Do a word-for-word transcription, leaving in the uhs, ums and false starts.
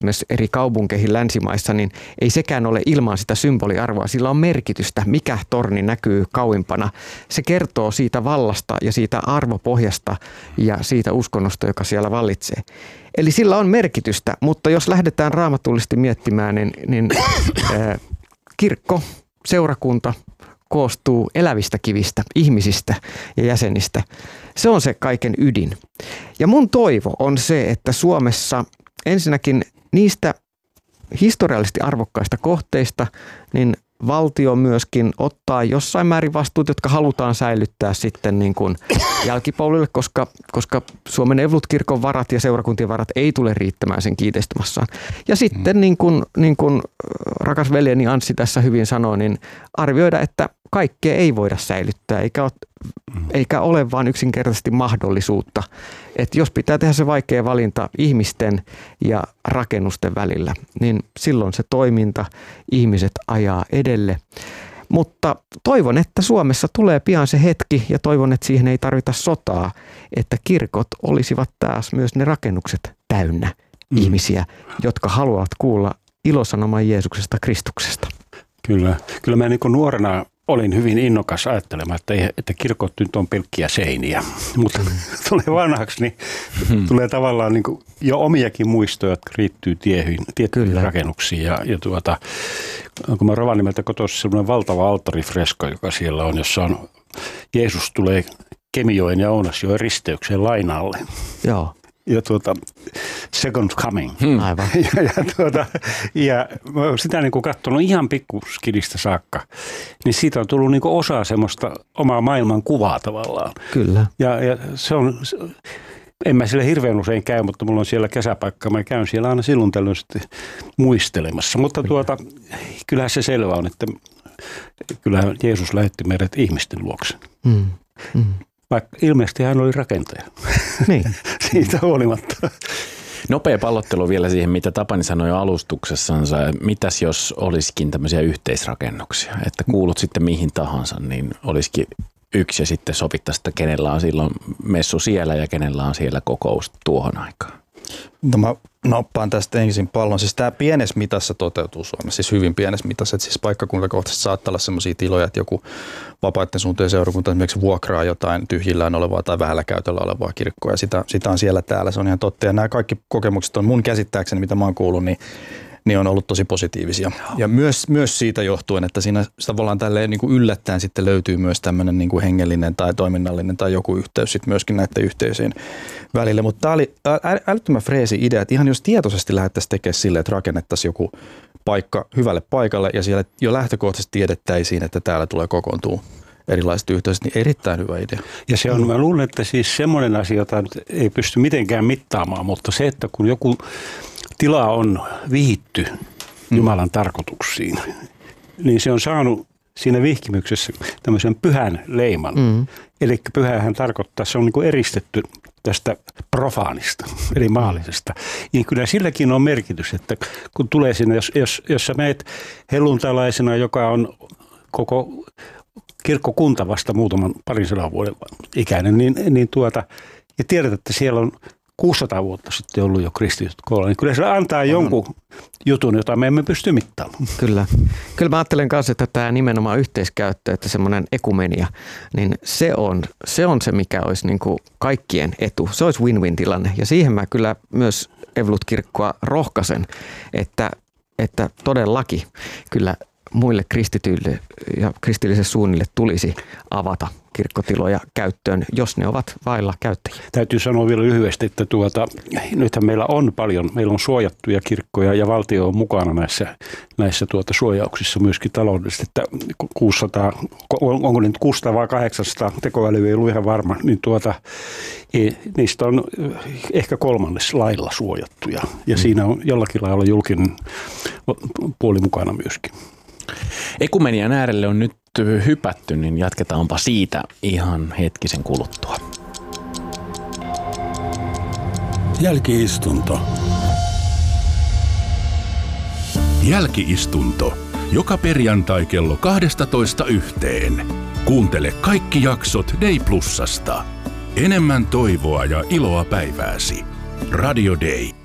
myös eri kaupunkeihin länsimaissa, niin ei sekään ole ilman sitä symboliarvoa. Sillä on merkitystä, mikä torni näkyy kauimpana. Se kertoo siitä vallasta ja siitä arvopohjasta ja siitä uskonnosta, joka siellä vallitsee. Eli sillä on merkitystä, mutta jos lähdetään raamatullisesti miettimään, niin, niin ää, kirkko, seurakunta koostuu elävistä kivistä, ihmisistä ja jäsenistä. Se on se kaiken ydin. Ja mun toivo on se, että Suomessa ensinnäkin niistä historiallisesti arvokkaista kohteista, niin valtio myöskin ottaa jossain määrin vastuut, jotka halutaan säilyttää sitten niin kuin jälkipolville, koska, koska Suomen Evankelisluterilainen varat ja seurakuntien varat ei tule riittämään sen kiinteistömassaan. Ja sitten niin kuin, niin kuin rakas veljeni Anssi tässä hyvin sanoi, niin arvioida, että kaikkea ei voida säilyttää, eikä ole, eikä ole vaan yksinkertaisesti mahdollisuutta. Että jos pitää tehdä se vaikea valinta ihmisten ja rakennusten välillä, niin silloin se toiminta ihmiset ajaa edelle. Mutta toivon, että Suomessa tulee pian se hetki ja toivon, että siihen ei tarvita sotaa, että kirkot olisivat taas myös ne rakennukset täynnä mm. ihmisiä, jotka haluavat kuulla ilosanoman Jeesuksesta, Kristuksesta. Kyllä. Kyllä mä niin kuin nuorena olin hyvin innokas ajattelemaan, että, ei, että kirkot nyt on pelkkiä seiniä, mutta tulee vanhaksi, niin hmm. tulee tavallaan niin kuin jo omiakin muistoja, jotka riittyy tiehin, tiettyihin rakennuksiin. Ja, ja tuota, kun mä Rovaniemeltä kotoisin sellainen valtava alttarifresko, joka siellä on, jossa on Jeesus tulee Kemijoen ja Ounasjoen risteykseen lainalle. Joo. Ja tuota, second coming. Hmm. Aivan. Ja, ja, tuota, ja mä oon sitä niin kuin katsonut ihan pikkuskidistä saakka, niin siitä on tullut niin kuin osa semmoista omaa maailman kuvaa tavallaan. Kyllä. Ja, ja se on, en mä sille hirveän usein käy, mutta mulla on siellä kesäpaikka. Mä käyn siellä aina silloin tällöin sitten muistelemassa. Mutta tuota, kyllähän se selvä on, että kyllähän Jeesus lähetti meidät ihmisten luokse. Hmm. Hmm. Vaikka ilmeisesti hän oli rakentaja. Niin. Siitä huolimatta. Nopea pallottelu vielä siihen, mitä Tapani sanoi jo alustuksessansa. Mitäs jos olisikin tämmöisiä yhteisrakennuksia, että kuulut sitten mihin tahansa, niin olisikin yksi ja sitten sovittaisi, että kenellä on silloin messu siellä ja kenellä on siellä kokous tuohon aikaan. No mä nappaan tästä ensin pallon. Siis tämä pienessä mitassa toteutuu Suomessa, siis hyvin pienessä mitassa. Että siis paikkakuntakohtaisesti saattaa olla sellaisia tiloja, että joku vapaiden suuntaan seurakunta esimerkiksi vuokraa jotain tyhjillään olevaa tai vähällä käytöllä olevaa kirkkoa. Ja sitä, sitä on siellä täällä, se on ihan totta. Ja nämä kaikki kokemukset on mun käsittääkseni, mitä mä oon kuullut, niin niin on ollut tosi positiivisia. Ja myös, myös siitä johtuen, että siinä tavallaan tälleen niin kuin yllättäen sitten löytyy myös tämmöinen niin kuin hengellinen tai toiminnallinen tai joku yhteys sitten myöskin näiden yhteisöjen välille. Mutta tämä oli älyttömän freesi idea, että ihan jos tietoisesti lähdettäisiin tekemään silleen, että rakennettaisiin joku paikka hyvälle paikalle ja siellä jo lähtökohtaisesti tiedettäisiin, että täällä tulee kokoontua erilaiset yhteisöt, niin erittäin hyvä idea. Ja se on, mä luulen, että siis semmoinen asia, jota ei pysty mitenkään mittaamaan, mutta se, että kun joku tila on vihitty Jumalan mm. tarkoituksiin, niin se on saanut siinä vihkimyksessä tämmöisen pyhän leiman. Mm. Eli pyhähän tarkoittaa, se on niin kuin eristetty tästä profaanista, eli maallisesta. Niin kyllä silläkin on merkitys, että kun tulee sinne, jos, jos, jos sä meet helluntalaisena, joka on koko kirkkokunta vasta muutaman parin sadan vuoden ikäinen, niin, niin tuota, ja tiedät, että siellä on kuusisataa vuotta sitten ollut jo kristityt koolla, niin kyllä se antaa jonkun jutun, jota me emme pysty mittaamaan. Kyllä. Kyllä mä ajattelen kanssa, että tämä nimenomaan yhteiskäyttö, että semmoinen ekumenia, niin se on se, on se mikä olisi niin kuin kaikkien etu. Se olisi win-win tilanne ja siihen mä kyllä myös Evankelisluterilainen-kirkkoa rohkaisen, että, että todellakin kyllä muille kristityille ja kristillisille suunnille tulisi avata kirkkotiloja käyttöön, jos ne ovat vailla käyttäjiä. Täytyy sanoa vielä lyhyesti, että tuota, nythän meillä on paljon, meillä on suojattuja kirkkoja ja valtio on mukana näissä, näissä tuota suojauksissa myöskin taloudellisesti, että kuusisataa, onko nyt kuusisataa vai kahdeksansataa, tekoäly ei ollut ihan varma, niin tuota, niistä on ehkä kolmannes lailla suojattuja ja mm. siinä on jollakin lailla julkinen puoli mukana myöskin. Ekumenian äärelle on nyt hypätty, niin jatketaanpa siitä ihan hetkisen kuluttua. Jälki-istunto. Jälki-istunto. Joka perjantai kello kaksitoista yhteen. Kuuntele kaikki jaksot Day Plusasta. Enemmän toivoa ja iloa päivääsi. Radio Day.